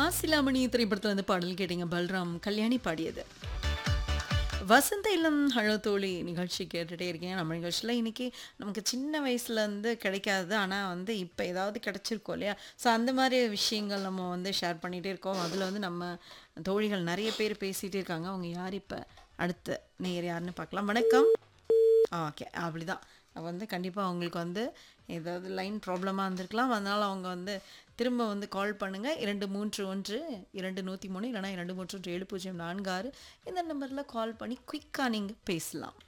மாசிலாமணி திரைப்படத்துல வந்து பாடல் கேட்டீங்க. பல்ராம் கல்யாணி பாடியது. வசந்த இல்லம் ஹலோ தோழி நிகழ்ச்சி கேட்டுட்டே இருக்கேன். நம்ம நிகழ்ச்சியில இன்னைக்கு நமக்கு சின்ன வயசுலேருந்து கிடைக்காதது. ஆனால் வந்து இப்போ ஏதாவது கிடைச்சிருக்கோம் இல்லையா? ஸோ அந்த மாதிரி விஷயங்கள் நம்ம வந்து ஷேர் பண்ணிகிட்டே இருக்கோம். அதில் வந்து நம்ம தோழிகள் நிறைய பேர் பேசிகிட்டே இருக்காங்க. அவங்க யார் இப்போ அடுத்த நேயர் யாருன்னு பார்க்கலாம். வணக்கம். ஓகே. அப்படிதான். வந்து கண்டிப்பா அவங்களுக்கு வந்து ஏதாவது லைன் ப்ராப்ளமா இருந்திருக்கலாம். அதனால அவங்க வந்து திரும்ப வந்து கால் பண்ணுங்க. 231 203 இல்லைனா 231 7046 இந்த நம்பர்ல கால் பண்ணி குயிக்கா நீங்க பேசலாம்.